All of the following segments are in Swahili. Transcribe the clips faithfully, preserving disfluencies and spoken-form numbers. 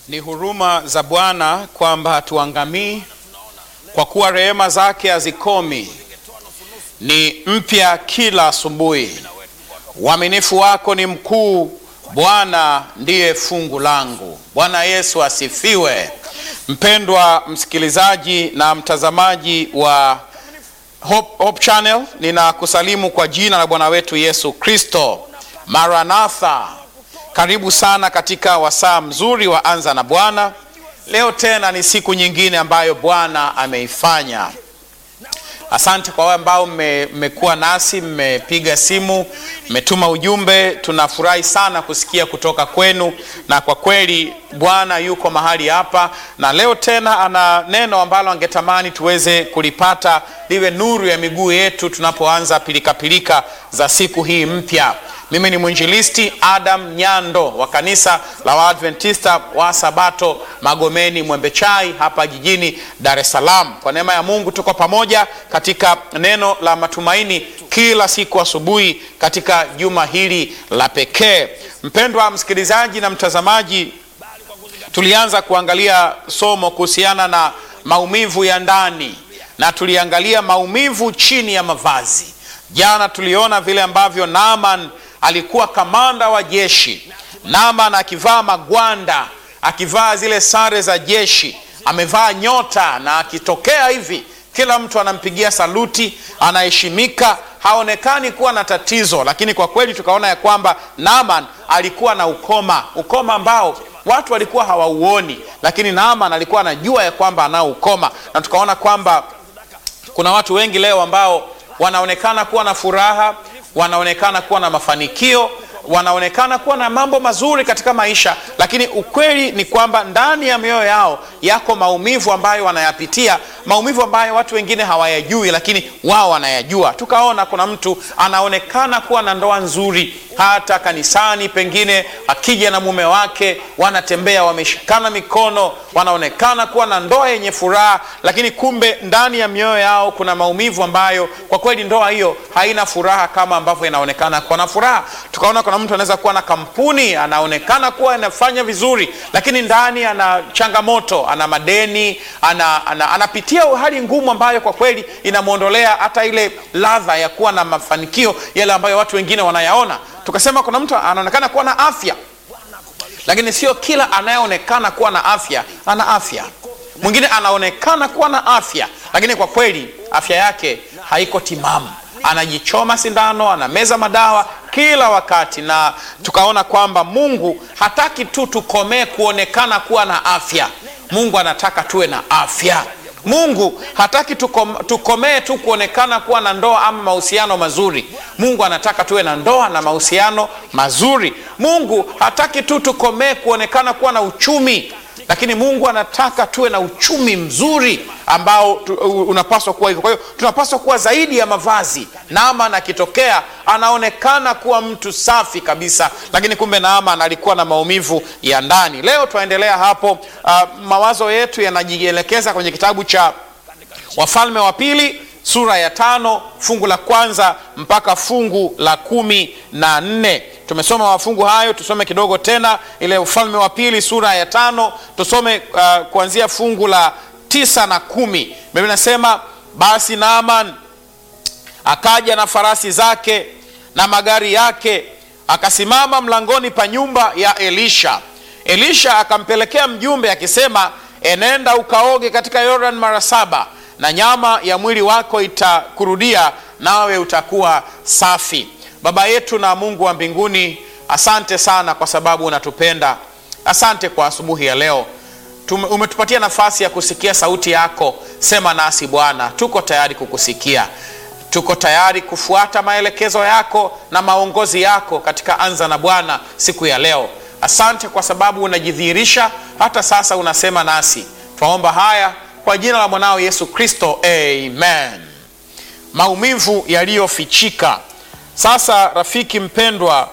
Ni huruma za Bwana kwamba hatuangamii, kwa kuwa rehema zake hazikomi, ni mpya kila asubuhi. Uaminifu wako ni mkuu, Bwana ndiye fungu langu. Bwana Yesu asifiwe. Mpendwa msikilizaji na mtazamaji wa Hope, Hope Channel, ninakusalimu kwa jina la Bwana wetu Yesu Kristo. Maranatha. Karibu sana katika wasaa mzuri wa Anza na Bwana. Leo tena ni siku nyingine ambayo Bwana ameifanya. Asante kwa wale ambao mmekuwa nasi, mmepiga simu, mmetuma ujumbe. Tunafurahi sana kusikia kutoka kwenu, na kwa kweli Bwana yuko mahali hapa, na leo tena ana neno ambalo angetamani tuweze kulipata liwe nuru ya miguu yetu tunapoanza pilika pilika za siku hii mpya. Mimi ni mwinjilisti Adam Nyando wa kanisa la Waadventista wa Sabato Magomeni Mwembechai hapa jijini Dar es Salaam. Kwa neema ya Mungu tuko pamoja katika neno la matumaini kila siku asubuhi katika juma hili la pekee. Mpendwa msikilizaji na mtazamaji, tulianza kuangalia somo kuhusiana na maumivu ya ndani, na tuliangalia maumivu chini ya mavazi. Jana tuliona vile ambavyo Naaman alikuwa kamanda wa jeshi. Naaman akivaa magwanda, akivaa zile sare za jeshi, amevaa nyota, na akitokea hivi kila mtu anampigia saluti, anaheshimika, haonekani kuwa na tatizo. Lakini kwa kweli tukaona ya kwamba Naaman alikuwa na ukoma, ukoma ambao watu walikuwa hawauoni, lakini Naaman alikuwa anajua ya kwamba anao ukoma. Na tukaona kwamba kuna watu wengi leo ambao wanaonekana kuwa na furaha, wanaonekana kuwa na mafanikio, wanaonekana kuwa na mambo mazuri katika maisha, lakini ukweli ni kwamba ndani ya mioyo yao yako maumivu ambayo wanayapitia, maumivu ambayo watu wengine hawayajui, lakini wao wanayajua. Tukaona kuna mtu anaonekana kuwa na ndoa nzuri, hata kanisani pengine akija na mume wake wanatembea wameshikana mikono, wanaonekana kuwa na ndoa yenye furaha, lakini kumbe ndani ya mioyo yao kuna maumivu ambayo kwa kweli ndoa hiyo haina furaha kama ambavyo inaonekana kuwa na furaha. Tukaona kuna mtu anaweza kuwa na kampuni, anaonekana kuwa anafanya vizuri, lakini ndani ana changamoto, ana madeni, ana, ana, anapitia hali ngumu ambayo kwa kweli inamuondolea hata ile ladha ya kuwa na mafanikio yale ambayo watu wengine wanayaona. Tukasema kuna mtu anaonekana kuwa na afya, lakini sio kila anayeonekana kuwa na afya ana afya. Mwingine anaonekana kuwa na afya, lakini kwa kweli afya yake haiko timamu, anajichoma sindano, anameza madawa kila wakati. Na tukaona kwamba Mungu hataki tu tukomee kuonekana kuwa na afya. Mungu anataka tuwe na afya. Mungu hataki tukomee tu kuonekana kuwa na ndoa ama mahusiano mazuri. Mungu anataka tuwe na ndoa na mahusiano mazuri. Mungu hataki tu tukomee kuonekana kuwa na uchumi, lakini Mungu anataka tuwe na uchumi mzuri ambao tu, unapaswa kuwa hivyo. Kwa hiyo tunapaswa kuwa zaidi ya mavazi. Naaman akitokea anaonekana kuwa mtu safi kabisa, lakini kumbe Naaman alikuwa na maumivu ya ndani. Leo tuendelea hapo. Uh, mawazo yetu yanajielekeza kwenye kitabu cha Wafalme wa Pili sura ya tano fungu la kwanza mpaka fungu la kumi na nne. Tumesoma mafungu hayo, tusome kidogo tena ile Ufalme wa Pili sura ya tano, tusome uh, kuanzia fungu la tisa na kumi. Biblia inasema, basi Naaman akaja na farasi zake na magari yake, akasimama mlangoni pa nyumba ya Elisha. Elisha akampelekea mjumbe akisema, enenda ukaoge katika Yordan mara saba, na nyama ya mwili wako itakurudia, nawe utakuwa safi. Baba yetu na Mungu wa mbinguni, asante sana kwa sababu unatupenda. Asante kwa asubuhi ya leo. Tume, umetupatia nafasi ya kusikia sauti yako. Sema nasi Bwana, tuko tayari kukusikia. Tuko tayari kufuata maelekezo yako na maongozi yako katika Anza na Bwana siku ya leo. Asante kwa sababu unajidhihirisha hata sasa, unasema nasi. Tuomba haya kwa jina la mwanao Yesu Kristo, amen. Maumivu yaliyofichika. Sasa rafiki mpendwa,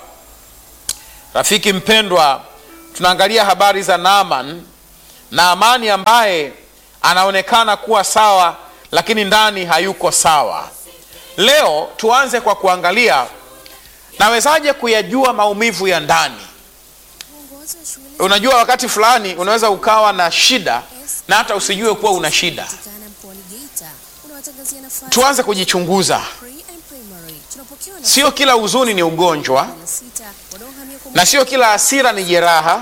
rafiki mpendwa, tunaangalia habari za Naaman. Naamani ambaye anaonekana kuwa sawa, lakini ndani hayuko sawa. Leo tuanze kwa kuangalia nawezaje kuyajua maumivu ya ndani. Unajua wakati fulani unaweza ukawa na shida na hata usijue kuwa una shida. Tuanze kujichunguza. Sio kila huzuni ni ugonjwa, na sio kila hasira ni jeraha,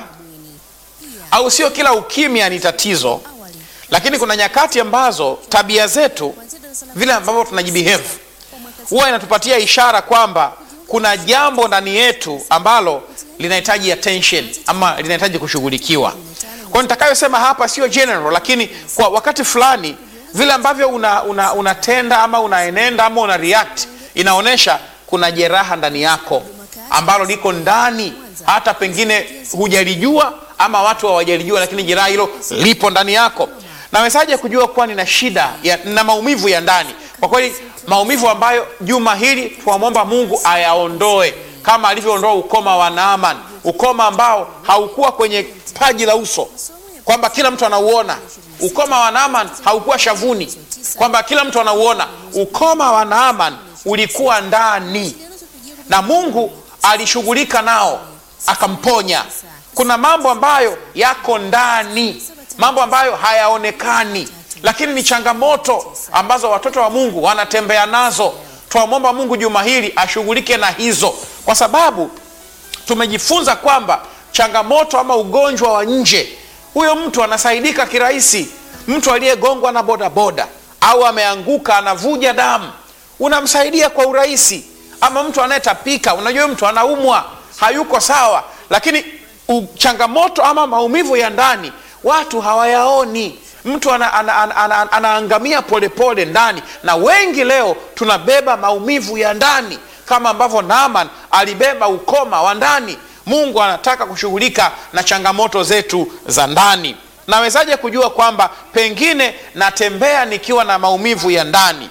au sio kila ukimya ni tatizo. Lakini kuna nyakati ambazo tabia zetu, vile ambavyo tunajibehave, huwa inatupatia ishara kwamba kuna jambo ndani yetu ambalo linahitaji attention ama linahitaji kushughulikiwa. Kwa nitakayosema hapa sio general, lakini kwa wakati fulani vile ambavyo una, una, unatenda ama unaenenda ama una react inaonesha kuna jeraha ndani yako ambalo liko ndani, hata pengine hujalijua ama watu hawajalijua, lakini jeraha hilo lipo ndani yako. Nawezaje kujua kuwa nina shida ya, na maumivu ya ndani? Kwa kweli maumivu ambayo juma hili tuamwomba Mungu ayaondoe, kama alivyoondoa ukoma wa Naaman, ukoma ambao haukuwa kwenye paji la uso kwamba kila mtu anauona. Ukoma wa Naaman haukuwa shavuni kwamba kila mtu anauona. Ukoma wa Naaman ulikuwa ndani, na Mungu alishughulika nao akamponya. Kuna mambo ambayo yako ndani, mambo ambayo hayaonekani, lakini ni changamoto ambazo watoto wa Mungu wanatembea nazo. Tuamwomba Mungu juma hili ashughulike na hizo, kwa sababu tumejifunza kwamba changamoto ama ugonjwa wa nje, huyo mtu anasaidika kirahisi. Mtu aliyegongwa na bodaboda au ameanguka anavuja damu, unamsaidia kwa urahisi. Ama mtu anayetapika, unajua mtu anaumwa, hayuko sawa, lakini changamoto ama maumivu ya ndani watu hawayaoni. Mtu ana, ana, ana, ana, anaangamia polepole ndani, na wengi leo tunabeba maumivu ya ndani kama ambavyo Naaman alibeba ukoma wa ndani. Mungu anataka kushughulika na changamoto zetu za ndani. Nawezaje kujua kwamba pengine natembea nikiwa na maumivu ya ndani?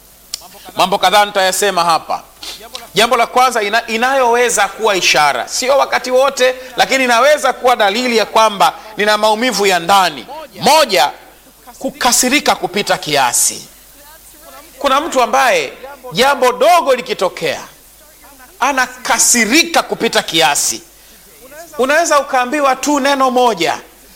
Mambo kadhaa nitayasema hapa. Jambo la kwanza, ina, inayoweza kuwa ishara, sio wakati wote, lakini inaweza kuwa dalili ya kwamba nina maumivu ya ndani. Moja, kukasirika kupita kiasi. Kuna mtu ambaye jambo dogo likitokea anakasirika kupita kiasi. Unaweza ukaambiwa tu neno moja,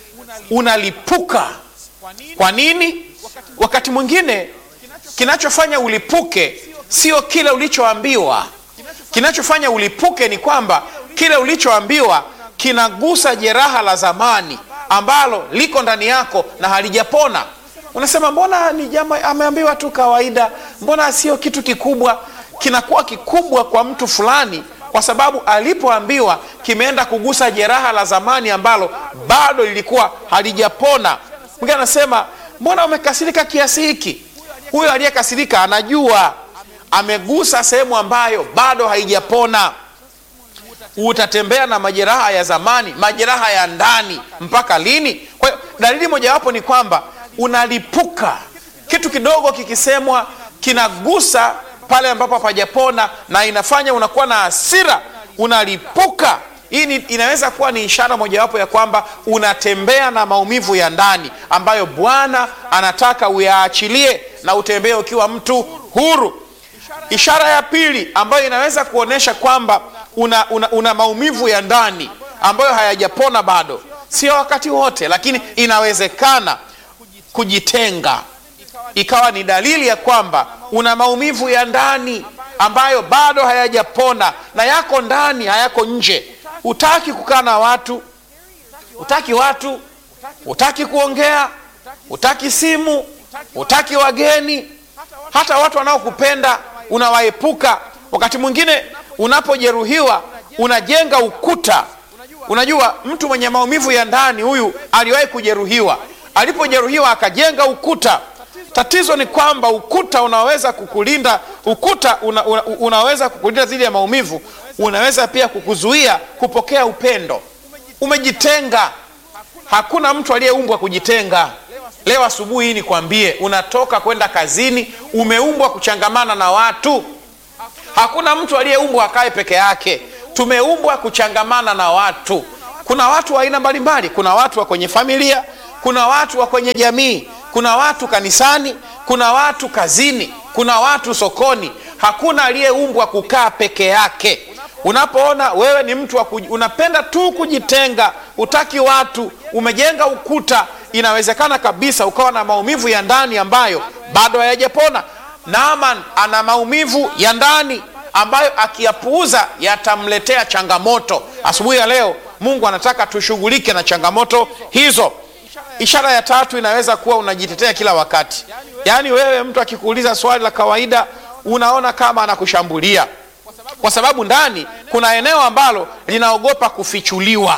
unalipuka. Kwa nini? Wakati mwingine kinachofanya ulipuke sio kile ulichoambiwa. Kinachofanya ulipuke ni kwamba kile ulichoambiwa kinagusa jeraha la zamani ambalo liko ndani yako na halijapona. Unasema mbona ni jambo ameambiwa tu kawaida, mbona sio kitu kikubwa. Kinakuwa kikubwa kwa mtu fulani kwa sababu alipoambiwa kimeenda kugusa jeraha la zamani ambalo bado lilikuwa halijapona. Mwingine anasema mbona umekasirika kiasi hiki? Huyo aliyekasirika anajua amegusa sehemu ambayo bado haijapona. Utatembea na majeraha ya zamani, majeraha ya ndani mpaka lini? Kwa hiyo dalili mojawapo ni kwamba unalipuka. Kitu kidogo kikisemwa kinagusa pale ambapo hapajapona na inafanya unakuwa na hasira, unalipuka. Hii ni, inaweza kuwa ni ishara mojawapo ya kwamba unatembea na maumivu ya ndani ambayo Bwana anataka uyaachilie na utembee ukiwa mtu huru. Ishara ya pili ambayo inaweza kuonesha kwamba una, una, una maumivu ya ndani ambayo hayajapona bado, sio wakati wote, lakini inawezekana kujitenga ikawa ni dalili ya kwamba una maumivu ya ndani ambayo bado hayajapona na yako ndani, hayako nje. Utaki kukaa na watu, utaki watu, utaki kuongea, utaki simu, utaki wageni, hata watu wanaokupenda unawaepuka. Wakati mwingine unapojeruhiwa unajenga ukuta. Unajua mtu mwenye maumivu ya ndani huyu aliwahi kujeruhiwa, alipojeruhiwa akajenga ukuta. Tatizo ni kwamba ukuta unaweza kukulinda, ukuta una, una, unaweza kukulinda dhidi ya maumivu, unaweza pia kukuzuia kupokea upendo. Umejitenga. Hakuna mtu aliyeumbwa kujitenga. Leo asubuhi hii nikwambie, unatoka kwenda kazini, umeumbwa kuchangamana na watu. Hakuna mtu aliyeumbwa akae peke yake. Tumeumbwa kuchangamana na watu. Kuna watu wa aina mbalimbali. Kuna watu wa kwenye familia, kuna watu wa kwenye jamii, kuna watu kanisani, kuna watu kazini, kuna watu sokoni. hakuna aliyeumbwa kukaa peke yake. Unapoona wewe ni mtu wa kuj... unapenda tu kujitenga, utaki watu, umejenga ukuta, inawezekana kabisa ukawa na maumivu ya ndani ambayo bado hayajapona. Naaman ana maumivu ya ndani ambayo akiyapuuza yatamletea changamoto. Asubuhi ya leo Mungu anataka tushughulike na changamoto hizo. Ishara ya tatu inaweza kuwa unajitetea kila wakati. Yaani wewe mtu akikuuliza swali la kawaida unaona kama anakushambulia, kwa sababu ndani kuna eneo ambalo linaogopa kufichuliwa.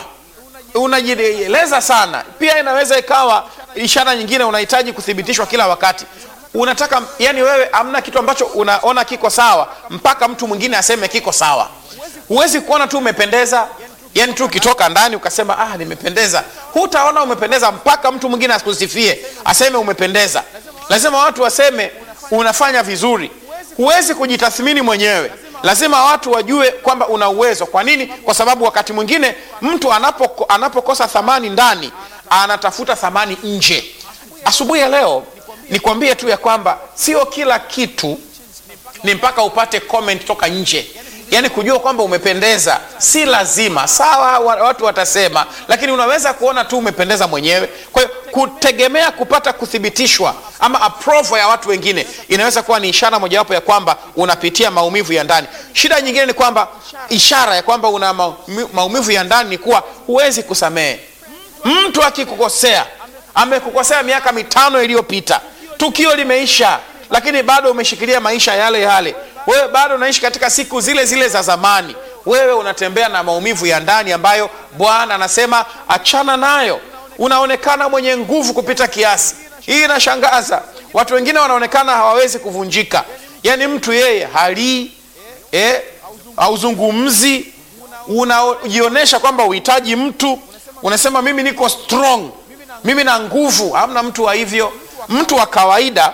Unajieleza sana. Pia inaweza ikawa ishara nyingine, unahitaji kuthibitishwa kila wakati. Unataka, yani wewe hamna kitu ambacho unaona kiko sawa mpaka mtu mwingine aseme kiko sawa. Huwezi kuona tu umependeza, yani tu ukitoka ndani ukasema ah nimependeza. Hutaona umependeza mpaka mtu mwingine akusifie, aseme umependeza. Lazima watu waseme unafanya vizuri. Huwezi kujitathmini mwenyewe. Lazima watu wajue kwamba una uwezo. Kwa nini? Kwa sababu wakati mwingine mtu anapo anapokosa thamani ndani, anatafuta thamani nje. Asubuhi ya leo nikwambie tu ya kwamba sio kila kitu ni mpaka upate comment toka nje. Yani kujua kwamba umependeza si lazima. Sawa, watu watasema, lakini unaweza kuona tu umependeza mwenyewe. Kwa hiyo kutegemea kupata kuthibitishwa ama approval ya watu wengine inaweza kuwa ni ishara mojawapo ya kwamba unapitia maumivu ya ndani. Shida nyingine ni kwamba ishara ya kwamba una maumivu ya ndani ni kuwa huwezi kusamehe. Mtu akikukosea, amekukosea miaka mitano iliyopita, tukio limeisha, lakini bado umeshikilia maisha yale yale. Wewe bado unaishi katika siku zile zile za zamani. Wewe unatembea na maumivu ya ndani ambayo Bwana anasema achana nayo. Unaonekana mwenye nguvu kupita kiasi. Hii inashangaza. Watu wengine wanaonekana hawawezi kuvunjika. Yaani mtu yeye hali eh hauzungumzi, unajionyesha kwamba uhitaji mtu, unasema mimi niko strong, mimi na nguvu. Hamna mtu wa hivyo. Mtu wa kawaida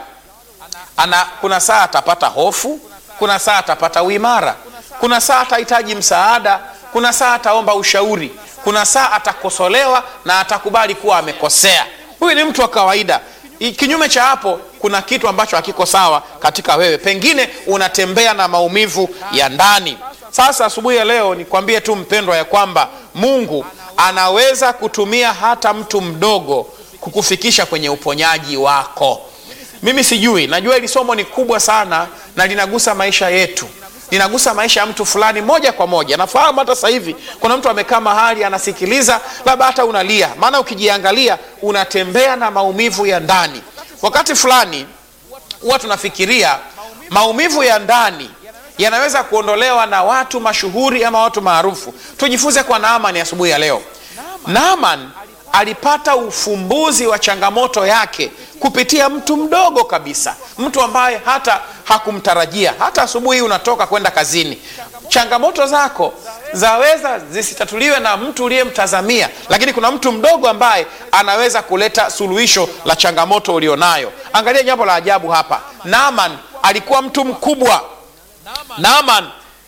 ana kuna saa atapata hofu, kuna saa atapata uimara, kuna saa atahitaji msaada, kuna saa ataomba ushauri, kuna saa atakosolewa na atakubali kuwa amekosea. Huyu ni mtu wa kawaida. Kinyume cha hapo kuna kitu ambacho hakiko sawa katika wewe. Pengine unatembea na maumivu ya ndani. Sasa asubuhi ya leo nikwambie tu mpendwa ya kwamba Mungu anaweza kutumia hata mtu mdogo kukufikisha kwenye uponyaji wako. Mimi sijui, najua hili somo ni kubwa sana na linagusa maisha yetu. Linagusa maisha ya mtu fulani moja kwa moja. Nafahamu hata sasa hivi kuna mtu amekaa mahali anasikiliza, labda hata unalia. Maana ukijiangalia unatembea na maumivu ya ndani. Wakati fulani huwa tunafikiria maumivu ya ndani yanaweza kuondolewa na watu mashuhuri ama watu maarufu. Tujifunze kwa Naaman asubuhi ya leo. Naaman alipata ufumbuzi wa changamoto yake kupitia mtu mdogo kabisa, mtu ambaye hata hakumtarajia. Hata asubuhi unatoka kwenda kazini, changamoto zako zaweza zisitatuliwe na mtu uliyemtazamia, lakini kuna mtu mdogo ambaye anaweza kuleta suluhisho la changamoto ulionayo. Angalia jambo la ajabu hapa. Naaman alikuwa mtu mkubwa. Naaman,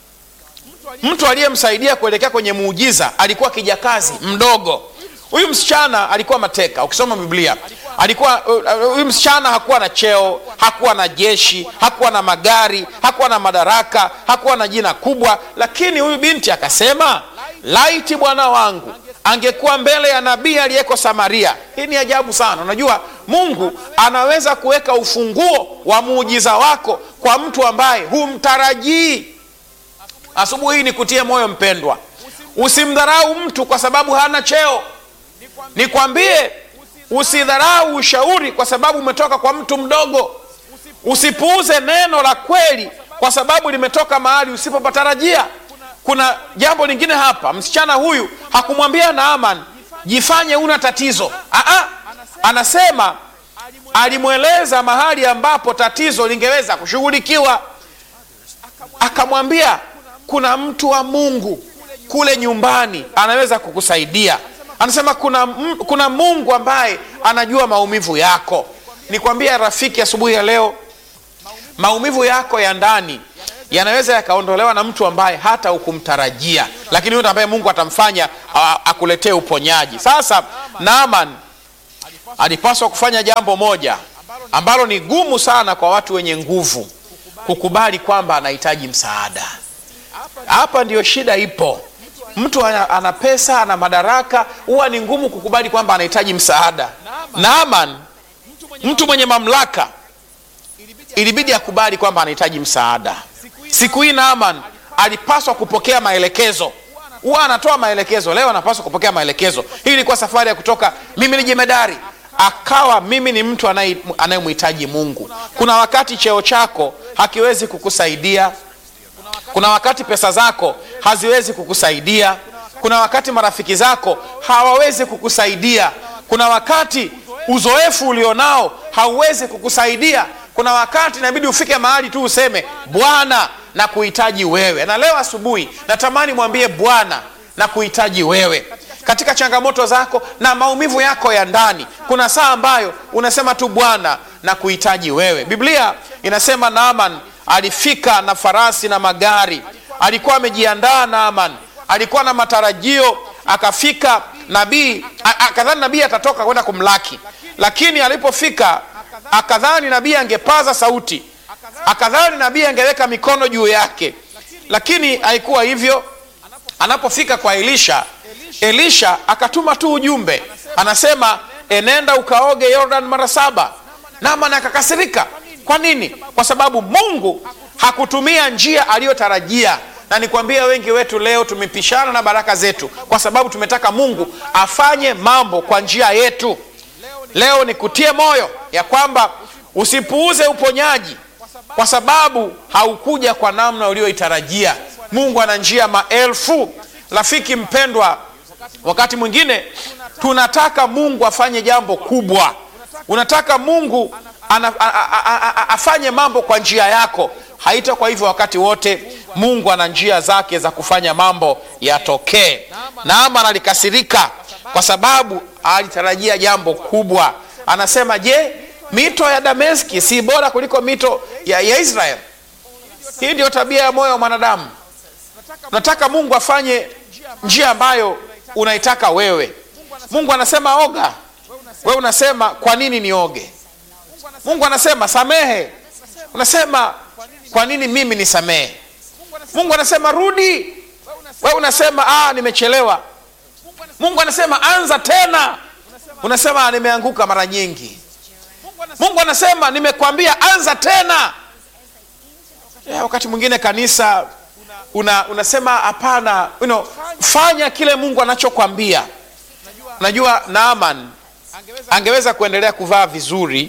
mtu aliyemsaidia kuelekea kwenye muujiza, alikuwa kijakazi mdogo. Huyu msichana alikuwa mateka. Ukisoma Biblia, alikuwa huyu msichana hakuwa na cheo, hakuwa na jeshi, hakuwa na magari, hakuwa na madaraka, hakuwa na jina kubwa, lakini huyu binti akasema, laiti bwana wangu angekuwa mbele ya nabii aliyeko Samaria. Hii ni ajabu sana. Unajua Mungu anaweza kuweka ufunguo wa muujiza wako kwa mtu ambaye humtarajii. Asubuhi hii nikutie moyo mpendwa, usimdharau mtu kwa sababu hana cheo. Nikwambie, usidharau ushauri kwa sababu umetoka kwa mtu mdogo. Usipuuze neno la kweli kwa sababu limetoka mahali usipopatarajia. Kuna jambo lingine hapa. Msichana huyu hakumwambia Naaman jifanye una tatizo. Aa, anasema alimweleza mahali ambapo tatizo lingeweza kushughulikiwa. Akamwambia kuna mtu wa Mungu kule nyumbani anaweza kukusaidia. Anasema kuna, kuna Mungu ambaye anajua maumivu yako. Nikwambia rafiki, asubuhi ya leo maumivu yako ya ndani yanaweza yakaondolewa na mtu ambaye hata hukumtarajia, lakini yule ambaye Mungu atamfanya akuletee uponyaji. Sasa Naaman alipaswa kufanya jambo moja ambalo ni gumu sana kwa watu wenye nguvu. kukubali kwamba anahitaji msaada. Hapa ndiyo shida ipo. Mtu ana pesa, ana madaraka, huwa ni ngumu kukubali kwamba anahitaji msaada. Naaman, mtu mwenye mamlaka, ilibidi akubali kwamba anahitaji msaada. Siku hii Naaman alipaswa kupokea maelekezo. Huwa anatoa maelekezo, leo anapaswa kupokea maelekezo. Hii ilikuwa safari ya kutoka mimi ni jemedari akawa mimi ni mtu anayemhitaji Mungu. Kuna wakati cheo chako hakiwezi kukusaidia. Kuna wakati pesa zako haziwezi kukusaidia. Kuna wakati marafiki zako hawawezi kukusaidia. Kuna wakati uzoefu ulionao hauwezi kukusaidia. Kuna wakati inabidi ufike mahali tu useme Bwana na kuhitaji wewe. Na leo asubuhi natamani mwambie Bwana na kuhitaji wewe katika changamoto zako na maumivu yako ya ndani. Kuna saa ambayo unasema tu Bwana na kuhitaji wewe. Biblia inasema Naaman alifika na farasi na magari. Alikuwa amejiandaa Naaman, alikuwa na matarajio. Akafika nabii, akadhani nabii atatoka kwenda kumlaki, lakini alipofika akadhani nabii angepaza sauti, akadhani nabii angeweka mikono juu yake, lakini haikuwa hivyo. Anapofika kwa Elisha, Elisha akatuma tu ujumbe, anasema enenda ukaoge Jordan mara saba. Naaman akakasirika. Kwa nini? Kwa sababu Mungu hakutumia njia aliyotarajia. Na nikwambia wengi wetu leo tumepishana na baraka zetu kwa sababu tumetaka Mungu afanye mambo kwa njia yetu. Leo nikutie moyo ya kwamba usipuuze uponyaji kwa sababu haukuja kwa namna uliyoitarajia. Mungu ana njia maelfu. Rafiki mpendwa, wakati mwingine tunataka Mungu afanye jambo kubwa. Unataka Mungu ana, a, a, a, a, afanye mambo kwa njia yako. Haitakuwa hivyo wakati wote. Mungu ana njia zake za kufanya mambo yatokee. Naaman alikasirika kwa sababu alitarajia jambo kubwa. Anasema, je, mito ya Dameski si bora kuliko mito ya, ya Israel? Hii ndio tabia ya moyo wa mwanadamu. Unataka Mungu afanye njia ambayo unaitaka wewe. Mungu anasema oga, wewe unasema kwa nini nioge? Mungu anasema samehe, unasema kwa nini mimi nisamehe? Mungu anasema rudi, wewe unasema ah nimechelewa. Mungu anasema anza tena, unasema nimeanguka mara nyingi. Mungu anasema nimekwambia anza tena. Ya, wakati mwingine kanisa una, unasema hapana, you know, fanya kile Mungu anachokwambia. Unajua Naaman angeweza kuendelea kuvaa vizuri,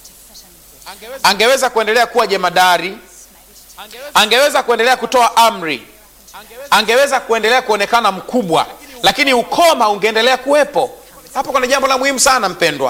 angeweza kuendelea kuwa jemadari, angeweza kuendelea kutoa amri, angeweza kuendelea kuonekana mkubwa, lakini ukoma ungeendelea kuwepo. Hapo kuna jambo la muhimu sana mpendwa.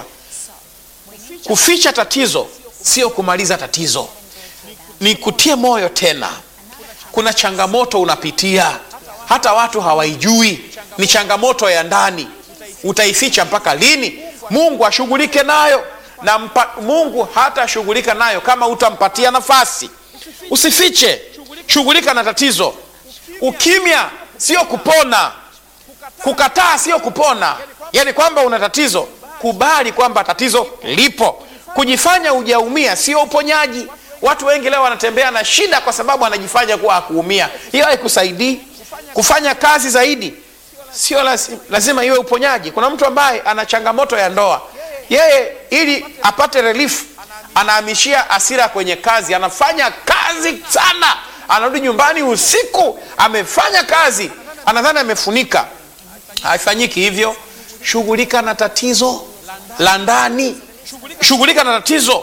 Kuficha tatizo sio kumaliza tatizo. Ni kutie moyo tena. Kuna changamoto unapitia, hata watu hawaijui. Ni changamoto ya ndani. Utaificha mpaka lini? Mungu ashughulike nayo. Na mpa, Mungu hata shughulika nayo kama utampatia nafasi. Usifiche, shughulika na tatizo. Ukimya sio kupona. Kukataa sio kupona. Yaani kwamba una tatizo, kubali kwamba tatizo lipo. Kujifanya hujaumia sio uponyaji. Watu wengi leo wanatembea na shida kwa sababu anajifanya kuwa hakuumia. Hiyo haikusaidii. Kufanya kazi zaidi sio lazima, lazima iwe uponyaji. Kuna mtu ambaye ana changamoto ya ndoa, yeye ili apate relief anahamishia hasira kwenye kazi. Anafanya kazi sana, anarudi nyumbani usiku amefanya kazi, anadhani amefunika. Haifanyiki hivyo. Shughulika na tatizo la ndani. Shughulika na tatizo.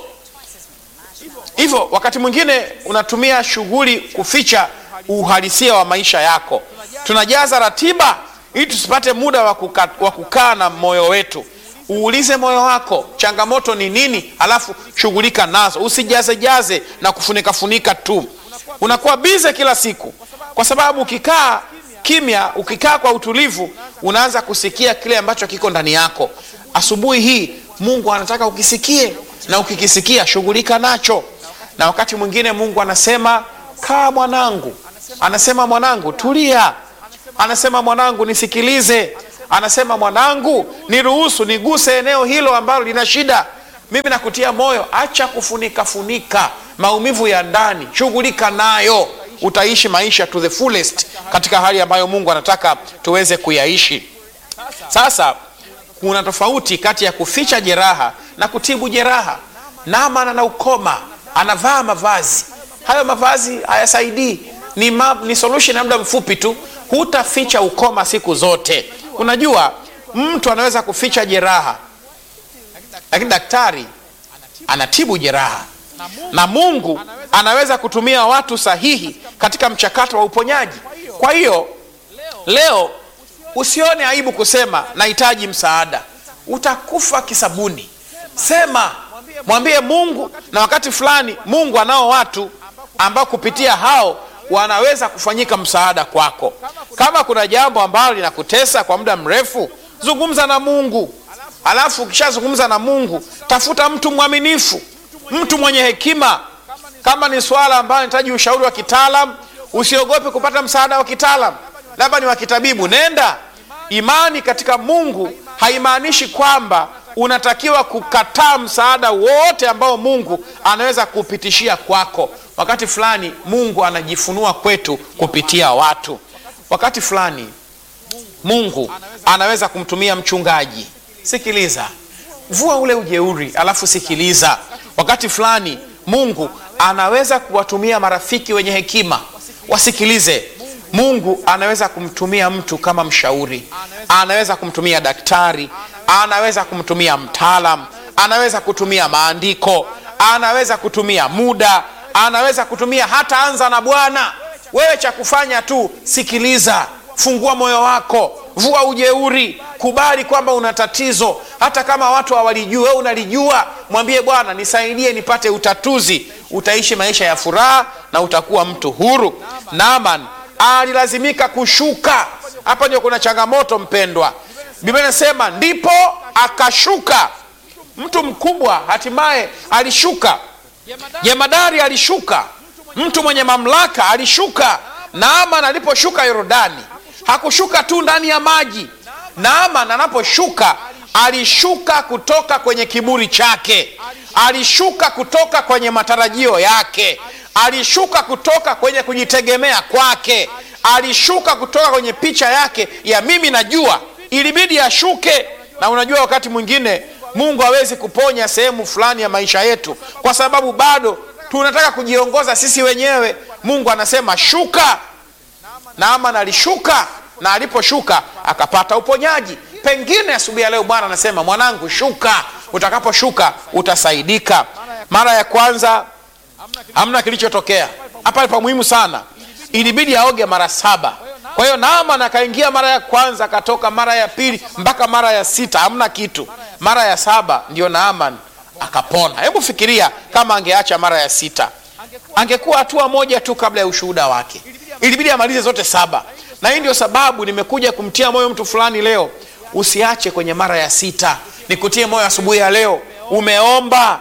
Hivyo wakati mwingine unatumia shughuli kuficha uhalisia wa maisha yako. Tunajaza ratiba ili tusipate muda wa kukaa wa kukaa na moyo wetu. Uulize moyo wako changamoto ni nini, alafu shughulika nazo. Usijaze jaze na kufunika funika tu. Unakuwa bize kila siku, kwa sababu ukikaa kimya, ukikaa kwa utulivu, unaanza kusikia kile ambacho kiko ndani yako. Asubuhi hii Mungu anataka ukisikie, na ukikisikia shughulika nacho. Na wakati mwingine Mungu anasema kaa mwanangu, anasema mwanangu tulia, anasema mwanangu nisikilize, anasema mwanangu niruhusu niguse eneo hilo ambalo lina shida. Mimi nakutia moyo, acha kufunika funika. maumivu ya ndani, shughulika nayo, utaishi maisha to the fullest katika hali ambayo Mungu anataka tuweze kuyaishi. Sasa kuna tofauti kati ya kuficha jeraha na kutibu jeraha. Naaman ana ukoma, anavaa mavazi, hayo mavazi hayasaidii, ni, ma, ni solution ya muda mfupi tu. Hutaficha ukoma siku zote. Unajua mtu anaweza kuficha jeraha, lakini daktari anatibu jeraha, na Mungu anaweza kutumia watu sahihi katika mchakato wa uponyaji. Kwa hiyo leo usione aibu kusema nahitaji msaada. Utakufa kisabuni. Sema, mwambie Mungu, na wakati fulani Mungu anao watu ambao kupitia hao wanaweza kufanyika msaada kwako. Kama kuna jambo ambalo linakutesa kwa muda mrefu, zungumza na Mungu. Alafu ukishazungumza na Mungu, tafuta mtu mwaminifu, mtu mwenye hekima. Kama ni swala ambalo linahitaji ushauri wa kitaalam, usiogope kupata msaada wa kitaalam, labda ni wa kitabibu, nenda. Imani katika Mungu haimaanishi kwamba unatakiwa kukataa msaada wote ambao Mungu anaweza kupitishia kwako. Wakati fulani Mungu anajifunua kwetu kupitia watu. Wakati fulani Mungu anaweza kumtumia mchungaji. Sikiliza, vua ule ujeuri, alafu sikiliza. Wakati fulani Mungu anaweza kuwatumia marafiki wenye hekima, wasikilize. Mungu anaweza kumtumia mtu kama mshauri, anaweza kumtumia daktari, anaweza kumtumia mtaalam, anaweza kutumia maandiko, anaweza kutumia muda, anaweza kutumia hata anza na Bwana. Wewe cha kufanya tu sikiliza, fungua moyo wako, vua ujeuri, kubali kwamba una tatizo. Hata kama watu hawalijua, wewe unalijua. Mwambie Bwana, nisaidie nipate utatuzi. Utaishi maisha ya furaha na utakuwa mtu huru. Naaman alilazimika kushuka. Hapa ndio kuna changamoto mpendwa. Biblia inasema ndipo akashuka. Mtu mkubwa hatimaye alishuka. Jemadari alishuka. Mtu mwenye mamlaka alishuka. Naaman aliposhuka Yordani, hakushuka tu ndani ya maji. Naaman anaposhuka, alishuka kutoka kwenye kiburi chake, alishuka kutoka kwenye matarajio yake, alishuka kutoka kwenye kujitegemea kwake, alishuka kutoka kwenye picha yake ya mimi najua. Ilibidi ashuke. Na unajua wakati mwingine Mungu hawezi kuponya sehemu fulani ya maisha yetu kwa sababu bado tunataka kujiongoza sisi wenyewe. Mungu anasema shuka. Naaman alishuka, na aliposhuka akapata uponyaji. Pengine asubuhi ya leo Bwana anasema mwanangu, shuka. Utakaposhuka utasaidika. Mara ya kwanza hamna kilichotokea. Hapa pa muhimu sana. Ilibidi aoge mara saba. Kwa hiyo Naaman akaingia mara ya kwanza, akatoka mara ya pili mpaka mara ya sita, hamna kitu. Mara ya saba ndio Naaman akapona. Hebu fikiria kama angeacha mara ya sita, angekuwa hatua moja tu kabla ya ushuhuda wake. Ilibidi amalize zote saba. Na hii ndio sababu nimekuja kumtia moyo mtu fulani leo. Usiache kwenye mara ya sita. Nikutie moyo asubuhi ya leo. Umeomba,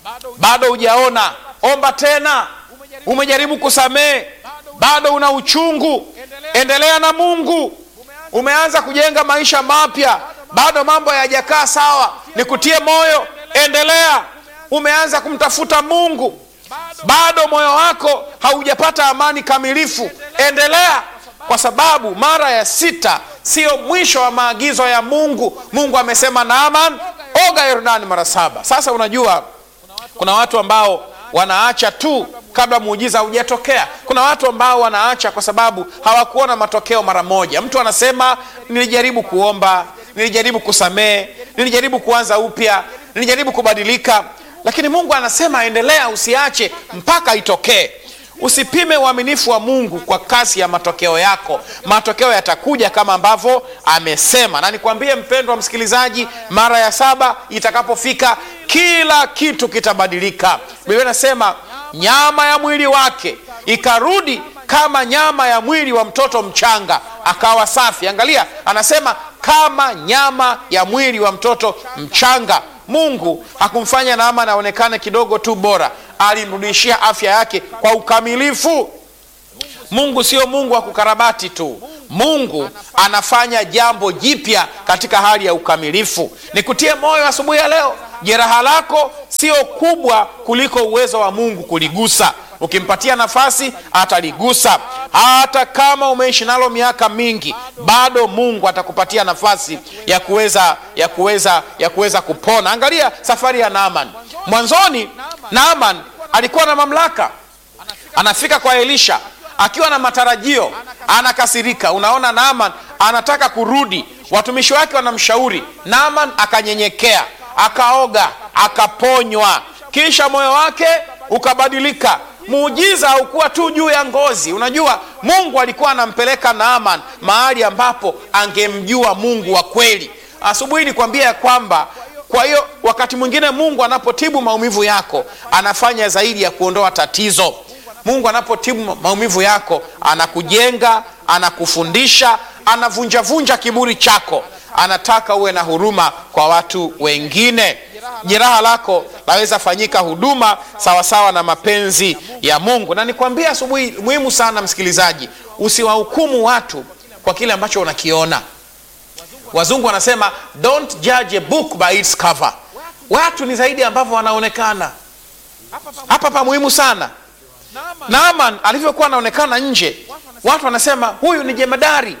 bado hujaona, omba tena. Umejaribu kusamehe, bado una uchungu, endelea na Mungu. Umeanza kujenga maisha mapya, bado mambo hayajakaa sawa, nikutie moyo, endelea. Umeanza kumtafuta Mungu, bado moyo wako haujapata amani kamilifu, endelea. Kwa sababu mara ya sita sio mwisho wa maagizo ya Mungu. Mungu amesema Naaman, oga Yordani mara saba. Sasa unajua kuna watu ambao wanaacha tu kabla muujiza hujatokea. Kuna watu ambao wanaacha kwa sababu hawakuona matokeo mara moja. Mtu anasema nilijaribu kuomba, nilijaribu kusamehe, nilijaribu kuanza upya, nilijaribu kubadilika, lakini Mungu anasema endelea, usiache mpaka itokee. Usipime uaminifu wa Mungu kwa kasi ya matokeo yako. Matokeo yatakuja kama ambavyo amesema. Na nikwambie mpendwa msikilizaji, mara ya saba itakapofika, kila kitu kitabadilika. Biblia inasema nyama ya mwili wake ikarudi kama nyama ya mwili wa mtoto mchanga, akawa safi. Angalia, anasema kama nyama ya mwili wa mtoto mchanga. Mungu hakumfanya Naaman aonekane kidogo tu bora, alimrudishia afya yake kwa ukamilifu. Mungu sio Mungu wa kukarabati tu. Mungu anafanya jambo jipya katika hali ya ukamilifu. Nikutie moyo asubuhi ya leo, jeraha lako sio kubwa kuliko uwezo wa Mungu kuligusa. Ukimpatia nafasi ataligusa. Hata kama umeishi nalo miaka mingi, bado Mungu atakupatia nafasi ya kuweza ya kuweza ya kuweza kupona. Angalia safari ya Naaman. Mwanzoni Naaman alikuwa na mamlaka. Anafika kwa Elisha akiwa na matarajio, anakasirika. Unaona, Naaman anataka kurudi, watumishi wake wanamshauri. Naaman akanyenyekea, akaoga, akaponywa, kisha moyo wake ukabadilika. Muujiza haukuwa tu juu ya ngozi. Unajua, Mungu alikuwa anampeleka Naaman mahali ambapo angemjua Mungu wa kweli. Asubuhi nikwambia ya kwamba, kwa hiyo wakati mwingine Mungu anapotibu maumivu yako, anafanya zaidi ya kuondoa tatizo. Mungu anapotibu maumivu yako, anakujenga, anakufundisha, anavunja vunja kiburi chako. Anataka uwe na huruma kwa watu wengine. Jeraha lako laweza fanyika huduma sawa sawa na mapenzi ya Mungu. Na nikwambia asubuhi, muhimu sana msikilizaji, usiwahukumu watu kwa kile ambacho unakiona. Wazungu wanasema don't judge a book by its cover. Watu ni zaidi ambavyo wanaonekana. Hapa pa muhimu sana. Naaman alivyokuwa anaonekana nje, watu wanasema huyu ni jemadari.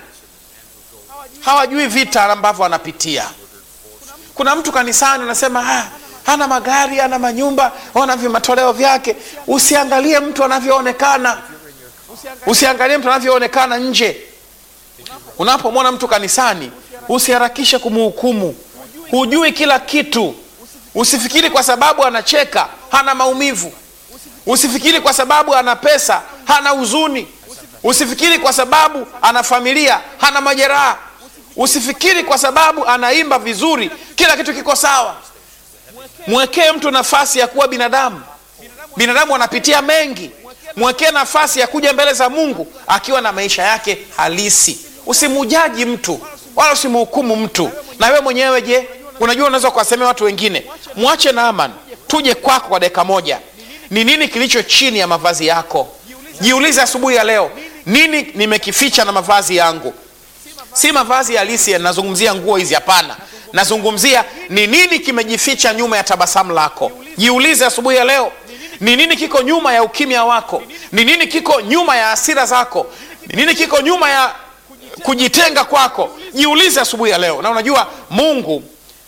Hawajui vita ambavyo anapitia. Kuna mtu kanisani anasema ha, hana magari, hana manyumba, hana vimatoleo vyake. Usiangalie mtu anavyoonekana. Usiangalie mtu anavyoonekana nje. Unapomwona mtu kanisani, usiharakishe kumhukumu. Hujui kila kitu. Usifikiri kwa sababu anacheka hana maumivu. Usifikiri kwa sababu ana pesa hana huzuni. Usifikiri kwa sababu ana familia hana majeraha. Usifikiri kwa sababu anaimba vizuri kila kitu kiko sawa. Mwekee mtu nafasi ya kuwa binadamu. Binadamu wanapitia mengi. Mwekee nafasi ya kuja mbele za Mungu akiwa na maisha yake halisi. Usimujaji mtu wala usimhukumu mtu. Na wewe mwenyewe je, unajua unaweza kuwasemea watu wengine? Mwache Naaman, tuje kwako kwa dakika moja. Ni nini kilicho chini ya mavazi yako? Jiulize asubuhi ya leo, nini nimekificha na mavazi yangu? Si mavazi halisi, nazungumzia nguo hizi, hapana. Nazungumzia ni nini kimejificha nyuma ya tabasamu lako. Jiulize asubuhi ya leo, ni nini kiko nyuma ya ukimya wako? Ni nini kiko nyuma ya hasira zako? Ni nini kiko nyuma ya kujitenga kwako? Jiulize asubuhi ya leo. Na unajua Mungu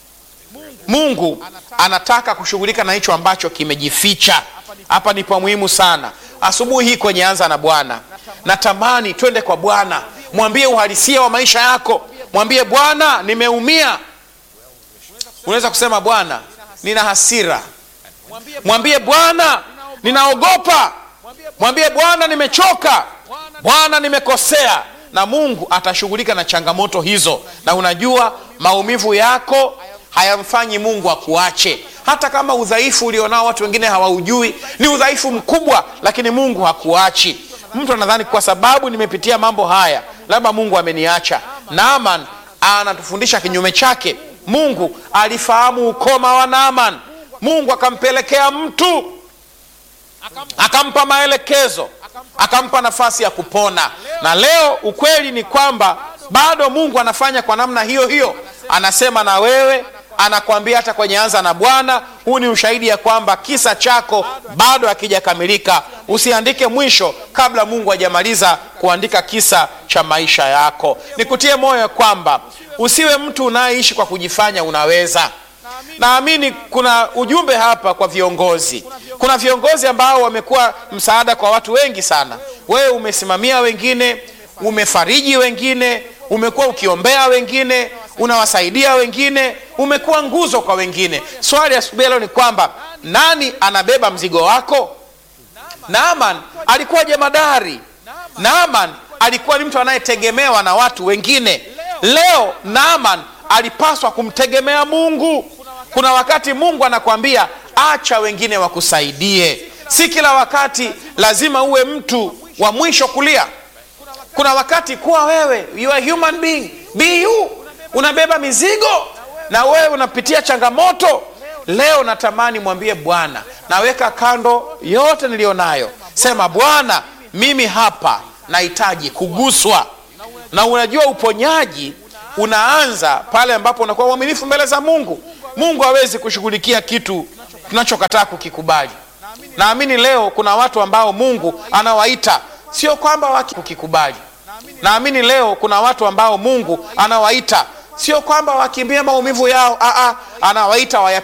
Mungu anataka kushughulika na hicho ambacho kimejificha. Hapa ni kwa muhimu sana. Asubuhi hii kwenye Anza na Bwana, natamani twende kwa Bwana. Mwambie uhalisia wa maisha yako. Mwambie Bwana, nimeumia. Unaweza kusema Bwana, nina hasira. Mwambie Bwana, ninaogopa. Mwambie Bwana, nimechoka. Bwana, nimekosea. Na Mungu atashughulika na changamoto hizo. Na unajua maumivu yako hayamfanyi Mungu akuache. Hata kama udhaifu ulionao watu wengine hawaujui, ni udhaifu mkubwa, lakini Mungu hakuachi. Mtu anadhani kwa sababu nimepitia mambo haya labda Mungu ameniacha. Naaman anatufundisha kinyume chake. Mungu alifahamu ukoma wa Naaman. Mungu akampelekea mtu, akampa maelekezo, akampa nafasi ya kupona. Na leo ukweli ni kwamba bado Mungu anafanya kwa namna hiyo hiyo. Anasema na wewe, anakuambia hata kwenye Anza na Bwana. Huu ni ushahidi ya kwamba kisa chako bado hakijakamilika. Usiandike mwisho kabla Mungu hajamaliza kuandika kisa cha maisha yako. Nikutie moyo kwamba usiwe mtu unayeishi kwa kujifanya unaweza. Naamini kuna ujumbe hapa kwa viongozi. Kuna viongozi ambao wamekuwa msaada kwa watu wengi sana. Wewe umesimamia wengine, umefariji wengine, umekuwa ukiombea wengine, unawasaidia wengine, umekuwa nguzo kwa wengine. Swali ya asubuhi leo ni kwamba nani anabeba mzigo wako? Naaman alikuwa jemadari. Naaman alikuwa ni mtu anayetegemewa na watu wengine. Leo Naaman alipaswa kumtegemea Mungu. Kuna wakati Mungu anakuambia acha wengine wakusaidie. Si kila wakati lazima uwe mtu wa mwisho kulia. Kuna wakati kuwa wewe, you are human being, be you. Unabeba mizigo na wewe unapitia changamoto. Leo natamani mwambie Bwana, naweka kando yote nilionayo. Sema Bwana, mimi hapa nahitaji kuguswa. Na unajua uponyaji unaanza pale ambapo unakuwa mwaminifu mbele za Mungu. Mungu hawezi kushughulikia kitu tunachokataa kukikubali. Naamini leo kuna watu ambao Mungu anawaita, sio kwamba wakikubali. Naamini leo kuna watu ambao Mungu anawaita, sio kwamba wakimbia maumivu yao, a a anawaita